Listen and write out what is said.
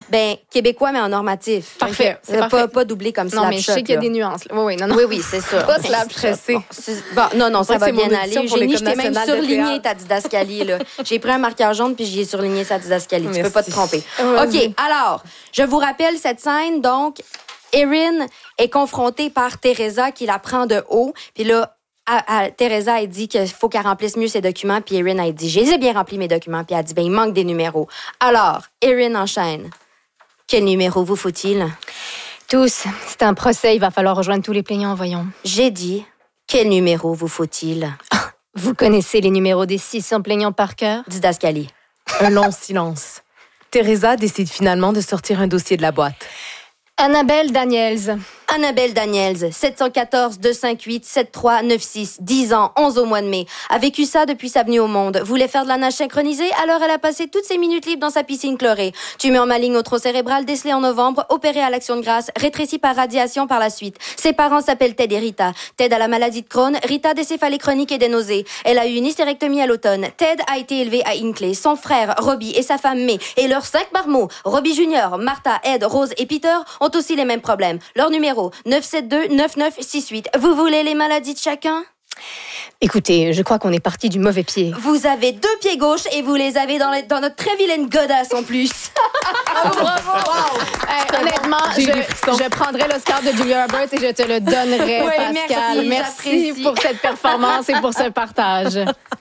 Ben, québécois, mais en normatif. Parfait. Okay. C'est parfait. Pas doublé comme non, Slapshot. Mais je sais qu'il y a des nuances. Oui, non. Oui, c'est ça. Pas Slapshot. Non, ça va bien aller. Génie, je t'ai même surligné de ta didascalie, là. J'ai pris un marqueur jaune puis j'y ai surligné sa didascalie. Merci. Tu peux pas te tromper. Vas-y. OK, alors, je vous rappelle cette scène. Donc, Erin est confrontée par Teresa qui la prend de haut. Puis là, Teresa, elle dit qu'il faut qu'elle remplisse mieux ses documents. Puis Erin, elle dit, j'ai bien rempli mes documents. Puis elle dit, ben, il manque des numéros. Alors, Erin enchaîne. Quel numéro vous faut-il? Tous. C'est un procès, il va falloir rejoindre tous les plaignants, voyons. J'ai dit, quel numéro vous faut-il? Vous connaissez les numéros des 600 plaignants par cœur? Didascalie. Un long silence. Teresa décide finalement de sortir un dossier de la boîte. Annabelle Daniels. Annabelle Daniels, 714-258-7396, 10 ans, 11 au mois de mai. A vécu ça depuis sa venue au monde. Voulait faire de la nage synchronisée, alors elle a passé toutes ses minutes libres dans sa piscine chlorée. Tumeur maligne au tronc cérébral décelée en novembre, opérée à l'action de grâce, rétrécie par radiation par la suite. Ses parents s'appellent Ted et Rita. Ted a la maladie de Crohn, Rita des céphalées chroniques et des nausées. Elle a eu une hystérectomie à l'automne. Ted a été élevé à Hinckley. Son frère, Robbie, et sa femme May, et leurs 5 marmots, Robbie Junior, Martha, Ed, Rose et Peter, ont aussi les mêmes problèmes. Leur numéro 972-9968. Vous voulez les maladies de chacun? Écoutez, je crois qu'on est parti du mauvais pied. Vous avez 2 pieds gauches et vous les avez dans notre très vilaine godasse en plus. Bravo! Wow. Honnêtement, je prendrai l'Oscar de Julia Roberts et je te le donnerai, Oui, Pascal. merci Pour cette performance et pour ce partage.